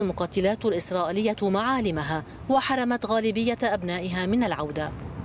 المقاتلات الإسرائيلية معالمها وحرمت غالبية أبنائها من العودة.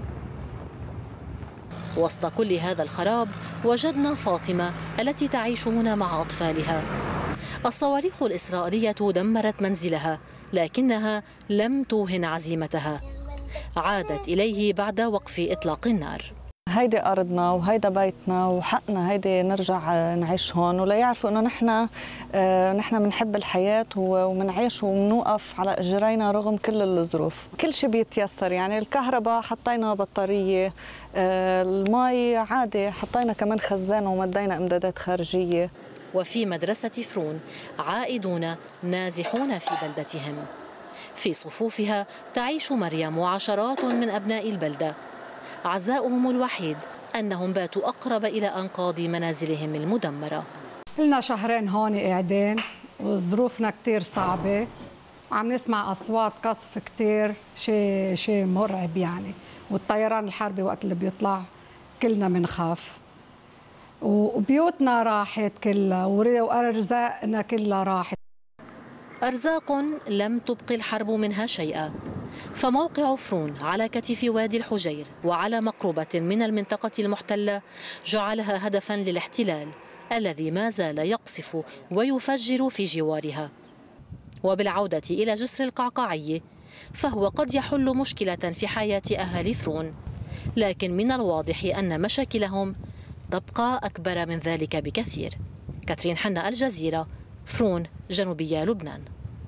وسط كل هذا الخراب وجدنا فاطمة التي تعيش هنا مع أطفالها. الصواريخ الإسرائيلية دمرت منزلها، لكنها لم توهن عزيمتها. عادت إليه بعد وقف إطلاق النار. هيدي أرضنا وهيدا بيتنا وحقنا هيدي نرجع نعيش هون، ولا يعرفوا إنه نحن بنحب الحياة وبنعيش وبنوقف على إجرينا رغم كل الظروف. كل شيء بيتيسر، يعني الكهرباء حطينا بطارية، المي عادي حطينا كمان خزان ومدينا إمدادات خارجية. وفي مدرسة فرون عائدون نازحون في بلدتهم. في صفوفها تعيش مريم وعشرات من أبناء البلدة. عزاؤهم الوحيد أنهم باتوا أقرب إلى أنقاض منازلهم المدمرة. لنا شهرين هون قاعدين وظروفنا كتير صعبة، عم نسمع أصوات قصف كتير، شيء مرعب يعني، والطيران الحربي وقت اللي بيطلع كلنا بنخاف، وبيوتنا راحت كلها وأرزاقنا كلها راحت. أرزاق لم تبق الحرب منها شيئا. فموقع فرون على كتف وادي الحجير وعلى مقربة من المنطقة المحتلة جعلها هدفا للاحتلال الذي ما زال يقصف ويفجر في جوارها. وبالعودة إلى جسر القعقاعي فهو قد يحل مشكلة في حياة أهالي فرون، لكن من الواضح أن مشاكلهم تبقى أكبر من ذلك بكثير. كاترين حنا، الجزيرة، فرون، جنوبية لبنان.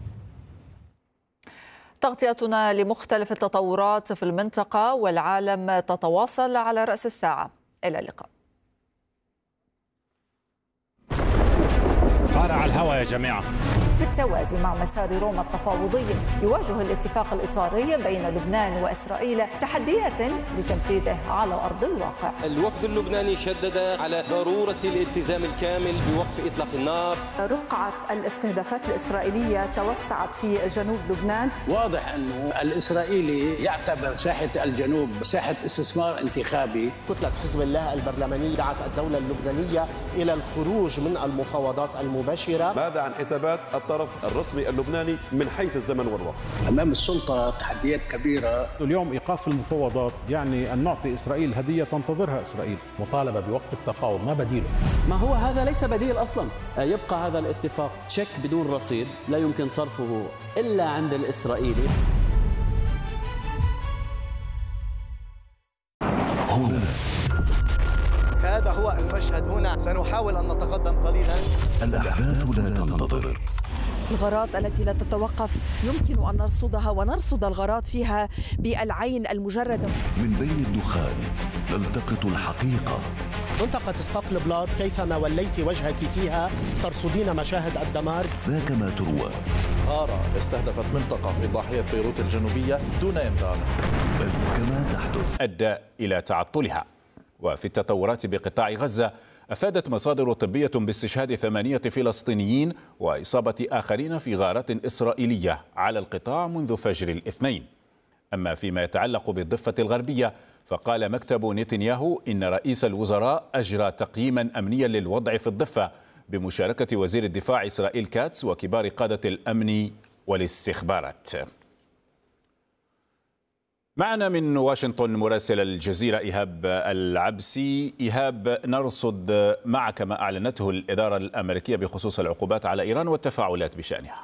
تغطيتنا لمختلف التطورات في المنطقة والعالم تتواصل على رأس الساعة. إلى اللقاء. قارع الهوى يا جماعة. بالتوازي مع مسار روما التفاوضي يواجه الاتفاق الإطاري بين لبنان وإسرائيل تحديات لتنفيذه على أرض الواقع. الوفد اللبناني شدد على ضرورة الالتزام الكامل بوقف إطلاق النار. رقعة الاستهدافات الإسرائيلية توسعت في جنوب لبنان. واضح أنه الإسرائيلي يعتبر ساحة الجنوب ساحة استثمار انتخابي. كتلة حزب الله البرلمانية دعت الدولة اللبنانية إلى الخروج من المفاوضات المباشرة. ماذا عن حسابات الطرف الرسمي اللبناني من حيث الزمن والوقت؟ أمام السلطة تحديات كبيرة. اليوم إيقاف المفاوضات يعني أن نعطي إسرائيل هدية تنتظرها إسرائيل. مطالبة بوقف التفاوض، ما بديله؟ ما هو هذا ليس بديل أصلا. يبقى هذا الاتفاق تشيك بدون رصيد لا يمكن صرفه إلا عند الإسرائيلي. هنا هذا هو المشهد. هنا سنحاول أن نتقدم قليلا. الأحداث لا تنتظر. الغارات التي لا تتوقف يمكن أن نرصدها ونرصد الغارات فيها بالعين المجردة. من بين الدخان نلتقط الحقيقة. منطقة اسقاط بلاد كيفما وليت وجهك فيها ترصدين مشاهد الدمار. ذاك ما تروى. غارة استهدفت منطقة في ضاحية بيروت الجنوبية دون إنذار. بل كما تحدث أدى إلى تعطلها. وفي التطورات بقطاع غزة أفادت مصادر طبية باستشهاد 8 فلسطينيين وإصابة آخرين في غارات إسرائيلية على القطاع منذ فجر الاثنين. أما فيما يتعلق بالضفة الغربية فقال مكتب نتنياهو إن رئيس الوزراء أجرى تقييما أمنيا للوضع في الضفة بمشاركة وزير الدفاع إسرائيل كاتس وكبار قادة الأمن والاستخبارات. معنا من واشنطن مراسل الجزيرة إيهاب العبسي. إيهاب، نرصد معك ما أعلنته الإدارة الأمريكية بخصوص العقوبات على إيران والتفاعلات بشأنها.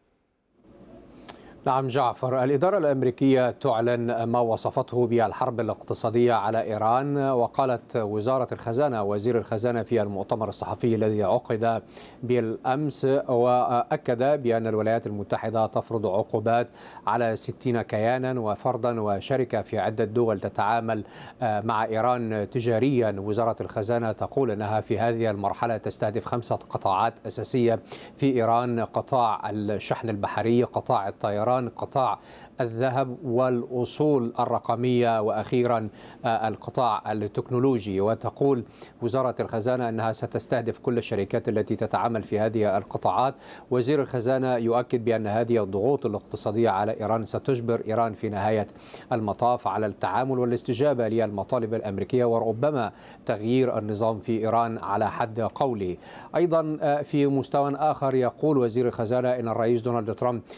نعم جعفر، الإدارة الأمريكية تعلن ما وصفته بالحرب الاقتصادية على إيران. وقالت وزارة الخزانة وزير الخزانة في المؤتمر الصحفي الذي عقد بالأمس، وأكد بأن الولايات المتحدة تفرض عقوبات على 60 كيانا وفردا وشركة في عدة دول تتعامل مع إيران تجاريا. وزارة الخزانة تقول أنها في هذه المرحلة تستهدف 5 قطاعات أساسية في إيران: قطاع الشحن البحري، قطاع الطيران، إيران قطاع الذهب والأصول الرقمية، وأخيرا القطاع التكنولوجي. وتقول وزارة الخزانة أنها ستستهدف كل الشركات التي تتعامل في هذه القطاعات. وزير الخزانة يؤكد بأن هذه الضغوط الاقتصادية على إيران ستجبر إيران في نهاية المطاف على التعامل والاستجابة للمطالب الأمريكية وربما تغيير النظام في إيران على حد قوله. أيضا في مستوى آخر يقول وزير الخزانة أن الرئيس دونالد ترامب